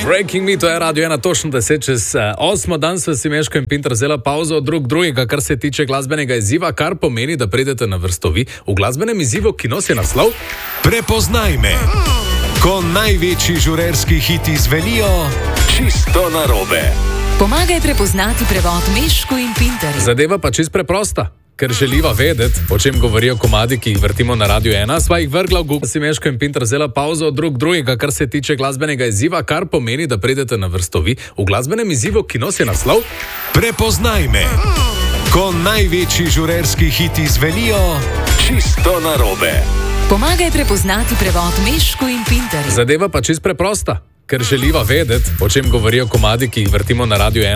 Breaking Me, to je Radio 1, točno 10:08. Dan so si Meško in Pinter vzela pauzo od drugega, kar se tiče glasbenega izziva, kar pomeni, da pridete na vrsto vi v glasbenem izzivu, ki nosi naslov Prepoznaj me. Ko največji žurerski hiti zvenijo čisto narobe. Pomagaj prepoznati prevod Meško in Pinterju. Zadeva pa čist preprosta. Ker želiva vedeti, o čem govorijo komadi, ki jih vrtimo na Radio 1, sva jih vrgla v Google. Si Meško in Pinter vzela pauzo od drugega, kar se tiče glasbenega izziva, kar pomeni, da pridete na vrsto vi v glasbenem izzivu, ki nosi naslov Prepoznaj me. Ko največji žurerski hiti zvenijo čisto narobe. Pomagaj prepoznati prevod Meško in Pinterju. Zadeva pa čist preprosta. Ker želiva vedeti, o čem govorijo komadi, ki jih vrtimo na Radio 1.